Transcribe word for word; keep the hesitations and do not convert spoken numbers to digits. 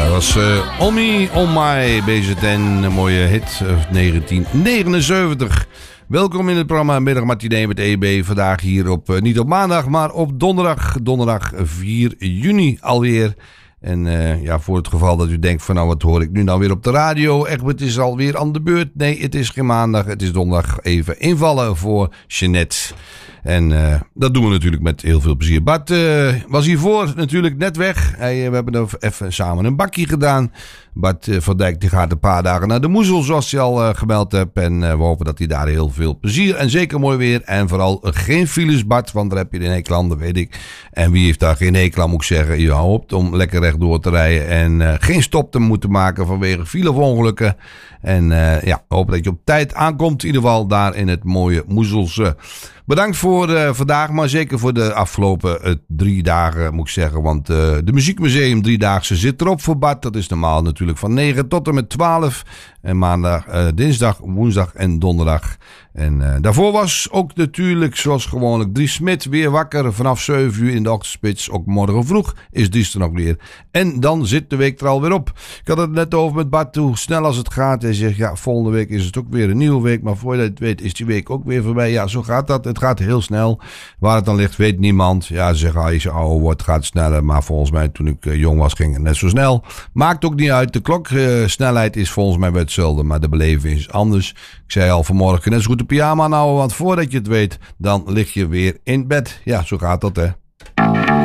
dat was uh, On Me, On My, B Z N, een mooie hit uit negentien negenenzeventig. Welkom in het programma Middag Matinee met E B. Vandaag hier op, uh, niet op maandag, maar op donderdag. Donderdag vier juni alweer. En uh, ja, voor het geval dat u denkt van nou wat hoor ik nu nou weer op de radio. Egbert is alweer aan de beurt. Nee, het is geen maandag, het is donderdag. Even invallen voor Jeanette. En uh, dat doen we natuurlijk met heel veel plezier. Bart uh, was hiervoor natuurlijk net weg. Hij, we hebben even samen een bakje gedaan. Bart uh, van Dijk die gaat een paar dagen naar de Moezel, zoals hij al uh, gemeld hebt. En uh, we hopen dat hij daar heel veel plezier en zeker mooi weer. En vooral uh, geen files, Bart, want daar heb je een hekel aan, dat weet ik. En wie heeft daar geen hekel aan, moet ik zeggen. Je hoopt om lekker rechtdoor te rijden en uh, geen stop te moeten maken vanwege file of ongelukken. En uh, ja, we hopen dat je op tijd aankomt, in ieder geval daar in het mooie Moezelse. Bedankt voor uh, vandaag, maar zeker voor de afgelopen uh, drie dagen, moet ik zeggen. Want uh, de Muziekmuseum Driedaagse zit erop voor Bart. Dat is normaal natuurlijk van negen tot en met twaalf. En maandag, uh, dinsdag, woensdag en donderdag. En uh, daarvoor was ook natuurlijk, zoals gewoonlijk, Dries Smit weer wakker vanaf zeven uur in de ochtendspits. Ook morgen vroeg is Dries er nog weer. En dan zit de week er alweer op. Ik had het net over met Bart, hoe snel als het gaat. Hij zegt, ja, volgende week is het ook weer een nieuwe week. Maar voordat je het weet is die week ook weer voorbij. Ja, zo gaat dat. Het gaat heel snel. Waar het dan ligt, weet niemand. Ja, ze zeggen, als je ouder wordt, gaat het sneller. Maar volgens mij, toen ik uh, jong was, ging het net zo snel. Maakt ook niet uit. De kloksnelheid uh, is volgens mij wel hetzelfde. Maar de beleving is anders. Ik zei al vanmorgen, net zo goed de pyjama nou. Want voordat je het weet, dan lig je weer in bed. Ja, zo gaat dat, hè.